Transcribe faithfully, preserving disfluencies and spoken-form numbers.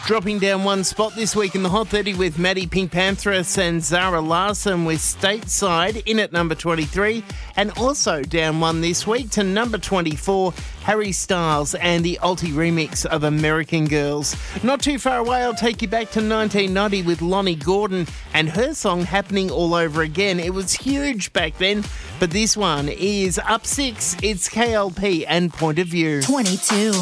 Dropping down one spot this week in the Hot thirty with Maddie Pink Pantheress and Zara Larsson with Stateside in at number twenty-three. And also down one this week to number twenty-four, Harry Styles and the Alti remix of American Girls. Not too far away, I'll take you back to nineteen ninety with Lonnie Gordon and her song Happening All Over Again. It was huge back then, but this one is up six. It's K L P and Point of View. twenty-two.